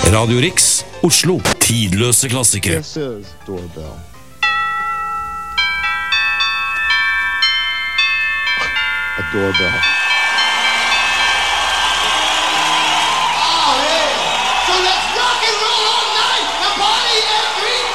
Radio Rix, Oslo. Tidløse klassikere. This is Doorbell. A doorbell.